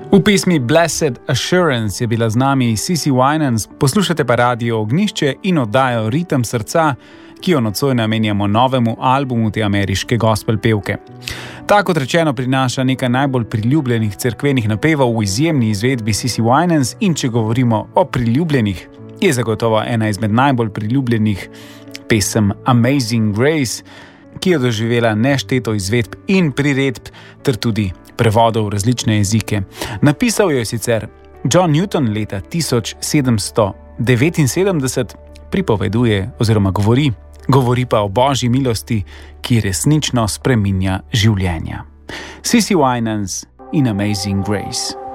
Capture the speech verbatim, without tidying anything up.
V pesmi Blessed Assurance je bila z nami Cece Winans, poslušate pa Radio Ognjišče in oddajo Ritem srca, ki jo nocoj namenjamo novemu albumu te ameriške gospel pevke. Ta, kot rečeno, prinaša nekaj najbolj priljubljenih cerkvenih napevov v izjemni izvedbi Cece Winans in če govorimo o priljubljenih, je zagotovo ena izmed najbolj priljubljenih pesem Amazing Grace, ki je doživela nešteto izvedb in priredb ter tudi prevodov v različne jezike. Napisal jo je sicer John Newton leta tisoč sedemsto devetinsedemdeset, pripoveduje oziroma govori, govori pa o božji milosti, ki resnično spreminja življenja. Cece Winans in Amazing Grace.